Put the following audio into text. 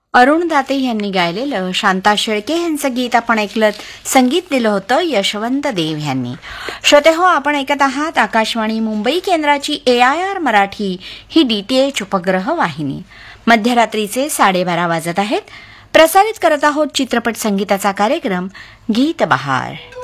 अरुण दाते यांनी गायलेलं शांता शेळके यांचं गीत आपण ऐकलं. संगीत दिलं होतं यशवंत देव यांनी. श्रोते हो, आपण ऐकत आहात आकाशवाणी मुंबई केंद्राची AIR मराठी ही DTH उपग्रह वाहिनी. मध्यरात्रीचे 12:30 वाजत आहेत. प्रसारित करत आहोत चित्रपट संगीताचा कार्यक्रम गीत बहार.